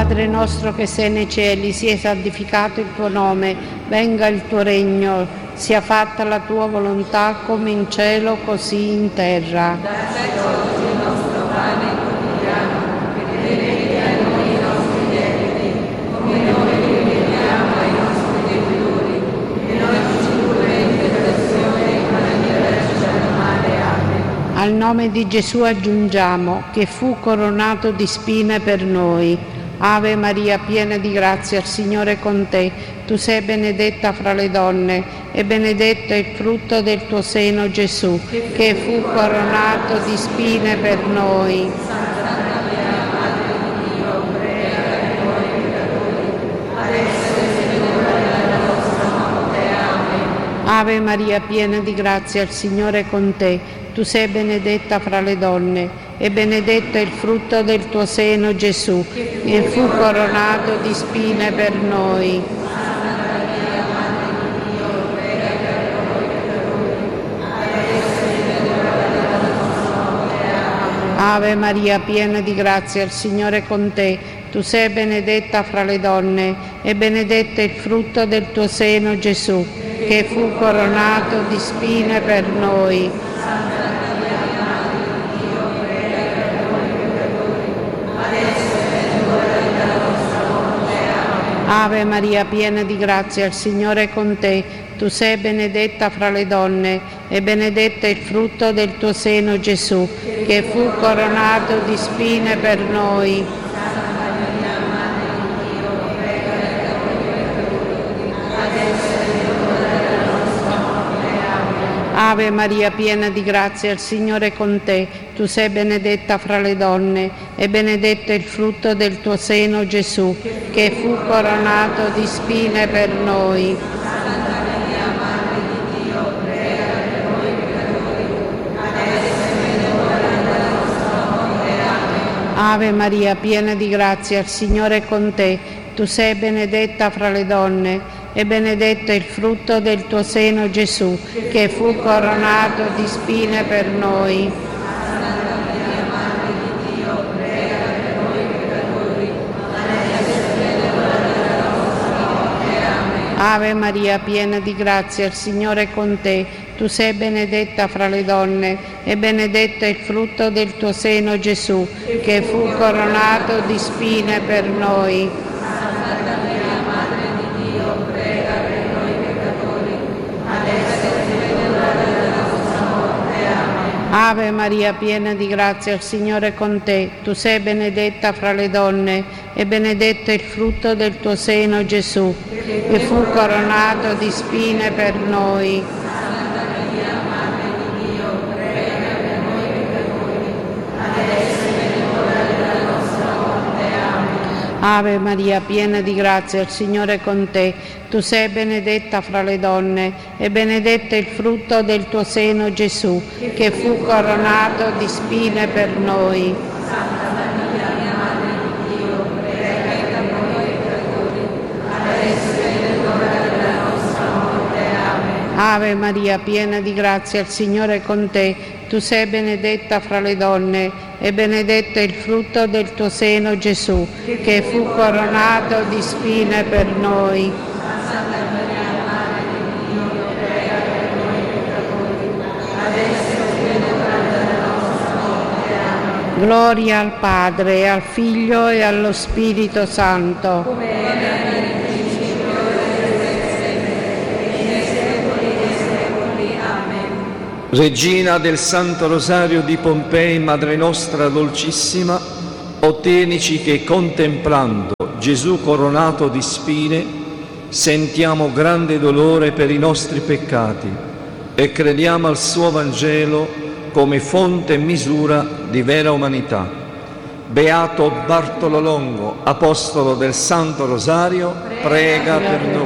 Padre nostro che sei nei cieli, sia santificato il tuo nome, venga il tuo regno, sia fatta la tua volontà come in cielo così in terra. Dacci oggi il nostro pane quotidiano, e rimetti a noi i nostri debiti, come noi rimettiamo ai nostri debitori, e non ci indurre in tentazione, ma liberaci dal male. Amen. Al nome di Gesù aggiungiamo, che fu coronato di spine per noi. Ave Maria, piena di grazia, il Signore è con te. Tu sei benedetta fra le donne, e benedetto è il frutto del tuo seno, Gesù, che fu coronato di spine per noi. Ave Maria, piena di grazia, il Signore è con te. Tu sei benedetta fra le donne, e benedetto è il frutto del tuo seno, Gesù, che fu coronato di spine per noi. Ave Maria, piena di grazia, il Signore è con te. Tu sei benedetta fra le donne, e benedetto è il frutto del tuo seno, Gesù, che fu coronato di spine per noi. Ave Maria, piena di grazia, il Signore è con te. Tu sei benedetta fra le donne, e benedetto è il frutto del tuo seno, Gesù, che fu coronato di spine per noi. Ave Maria, piena di grazia, il Signore è con te. Tu sei benedetta fra le donne, e benedetto è il frutto del tuo seno, Gesù, che fu coronato di spine per noi. Ave Maria, piena di grazia, il Signore è con te. Tu sei benedetta fra le donne, e benedetto è il frutto del tuo seno, Gesù, che fu coronato di spine per noi. Ave Maria, piena di grazia, il Signore è con te. Tu sei benedetta fra le donne, e benedetto è il frutto del tuo seno, Gesù, che fu coronato di spine per noi. Ave Maria, piena di grazia, il Signore è con te. Tu sei benedetta fra le donne, e benedetto è il frutto del tuo seno, Gesù, che fu coronato di spine per noi. Ave Maria, piena di grazia, il Signore è con te. Tu sei benedetta fra le donne, e benedetto è il frutto del tuo seno, Gesù, che fu coronato di spine per noi. Ave Maria, piena di grazia, il Signore è con te. Tu sei benedetta fra le donne, e benedetto è il frutto del tuo seno, Gesù, che fu coronato di spine per noi. Gloria al Padre, e al Figlio, e allo Spirito Santo. Regina del Santo Rosario di Pompei, Madre nostra dolcissima, ottienici che contemplando Gesù coronato di spine sentiamo grande dolore per i nostri peccati e crediamo al suo Vangelo come fonte e misura di vera umanità. Beato Bartolo Longo, apostolo del Santo Rosario, prega per noi.